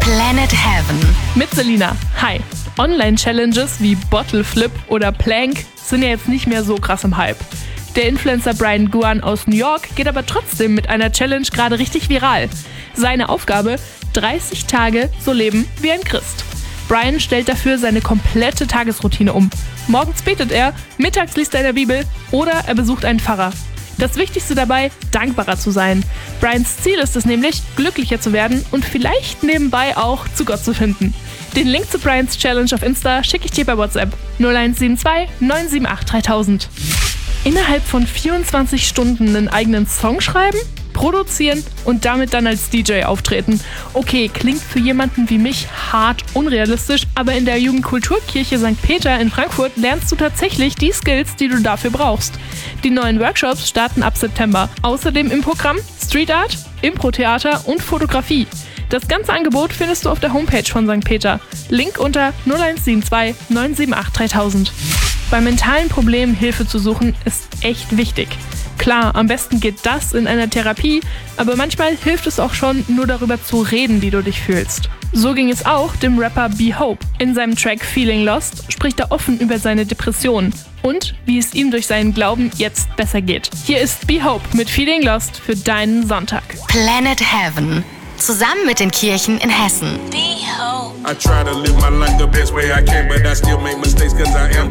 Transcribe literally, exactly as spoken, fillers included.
Planet Heaven. Mit Selina. Hi. Online-Challenges wie Bottle Flip oder Plank sind ja jetzt nicht mehr so krass im Hype. Der Influencer Brian Guan aus New York geht aber trotzdem mit einer Challenge gerade richtig viral. Seine Aufgabe: dreißig Tage so leben wie ein Christ. Brian stellt dafür seine komplette Tagesroutine um. Morgens betet er, mittags liest er in der Bibel oder er besucht einen Pfarrer. Das Wichtigste dabei: dankbarer zu sein. Brians Ziel ist es nämlich, glücklicher zu werden und vielleicht nebenbei auch zu Gott zu finden. Den Link zu Brians Challenge auf Insta schicke ich dir bei WhatsApp null eins sieben zwei neun sieben acht dreitausend. Innerhalb von vierundzwanzig Stunden einen eigenen Song schreiben, produzieren und damit dann als D J auftreten. Okay, klingt für jemanden wie mich hart unrealistisch, aber in der Jugendkulturkirche Sankt Peter in Frankfurt lernst du tatsächlich die Skills, die du dafür brauchst. Die neuen Workshops starten ab September. Außerdem im Programm Street Art, Impro-Theater und Fotografie. Das ganze Angebot findest du auf der Homepage von Sankt Peter. Link unter null eins sieben zwei neun sieben acht dreitausend. Bei mentalen Problemen Hilfe zu suchen ist echt wichtig. Klar, am besten geht das in einer Therapie, aber manchmal hilft es auch schon, nur darüber zu reden, wie du dich fühlst. So ging es auch dem Rapper Be Hope. In seinem Track Feeling Lost spricht er offen über seine Depression und wie es ihm durch seinen Glauben jetzt besser geht. Hier ist Be Hope mit Feeling Lost für deinen Sonntag. Planet Heaven. Zusammen mit den Kirchen in Hessen. Be Hope. I try to live my life the best way I can, but I still make mistakes 'cause I am